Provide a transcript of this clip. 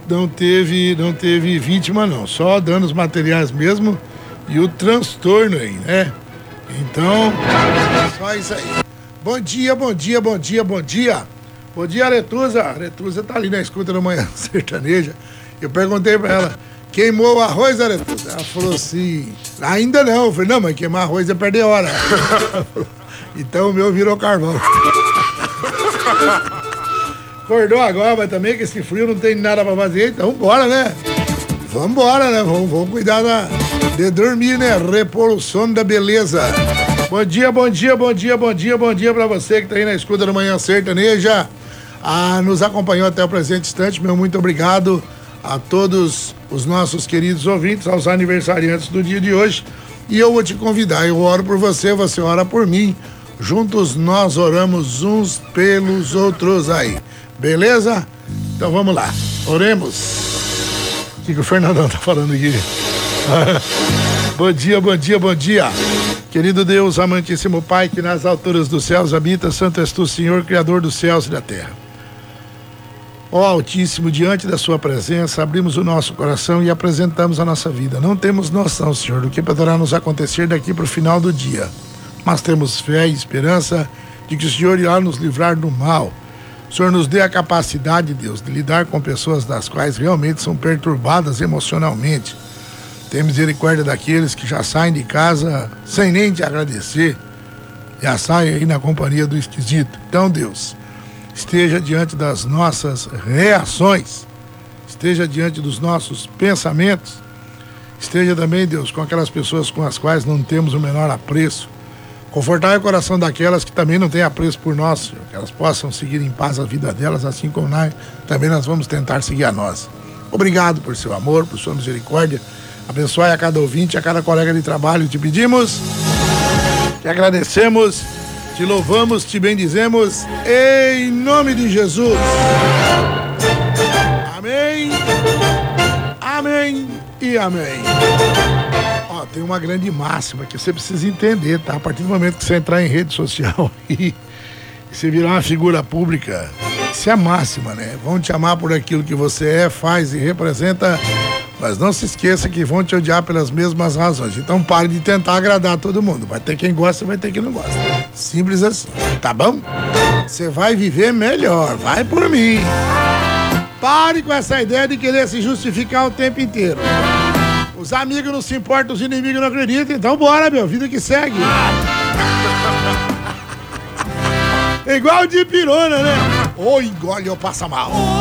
não teve vítima não, só danos materiais mesmo e o transtorno aí, né? Então, só isso aí. Bom dia, bom dia, bom dia, bom dia. Bom dia, Aretusa. Aretusa tá ali na escuta da Manhã Sertaneja. Eu perguntei pra ela, queimou o arroz, Aretusa? Ela falou assim, ainda não. Eu falei, não, mas queimar arroz é perder hora. Então o meu virou carvão. Acordou agora, mas também que esse frio não tem nada pra fazer, então bora, né? Vambora, né? Vamos cuidar de dormir, né? Revolução da beleza. Bom dia, bom dia, bom dia, bom dia, bom dia pra você que tá aí na escuta da Manhã Sertaneja. Nos acompanhou até o presente instante, meu muito obrigado a todos os nossos queridos ouvintes, aos aniversariantes do dia de hoje. E eu vou te convidar, eu oro por você, você ora por mim. Juntos nós oramos uns pelos outros aí. Beleza? Então vamos lá. Oremos. O que o Fernandão tá falando aqui? Bom dia, bom dia, bom dia. Querido Deus, amantíssimo Pai, que nas alturas dos céus habita, santo és tu, Senhor, Criador dos céus e da terra. Ó Altíssimo, diante da sua presença, abrimos o nosso coração e apresentamos a nossa vida. Não temos noção, Senhor, do que poderá nos acontecer daqui para o final do dia. Mas temos fé e esperança de que o Senhor irá nos livrar do mal. O Senhor nos dê a capacidade, Deus, de lidar com pessoas das quais realmente são perturbadas emocionalmente. Tem misericórdia daqueles que já saem de casa sem nem te agradecer. Já saem aí na companhia do esquisito. Então, Deus, esteja diante das nossas reações. Esteja diante dos nossos pensamentos. Esteja também, Deus, com aquelas pessoas com as quais não temos o menor apreço. Confortar o coração daquelas que também não têm apreço por nós, Senhor, que elas possam seguir em paz a vida delas, assim como também nós vamos tentar seguir a nós. Obrigado por seu amor, por sua misericórdia. Abençoe a cada ouvinte, a cada colega de trabalho. Te pedimos, te agradecemos, te louvamos, te bendizemos, em nome de Jesus. Amém, amém e amém. Tem uma grande máxima que você precisa entender, tá? A partir do momento que você entrar em rede social e você virar uma figura pública, isso é a máxima, né? Vão te amar por aquilo que você é, faz e representa, mas não se esqueça que vão te odiar pelas mesmas razões. Então pare de tentar agradar todo mundo. Vai ter quem gosta, vai ter quem não gosta. Simples assim, tá bom? Você vai viver melhor, vai por mim. Pare com essa ideia de querer se justificar o tempo inteiro. Os amigos não se importam, os inimigos não acreditam, então bora, meu, vida que segue. Igual de pirona, né? Ou engole ou passa mal.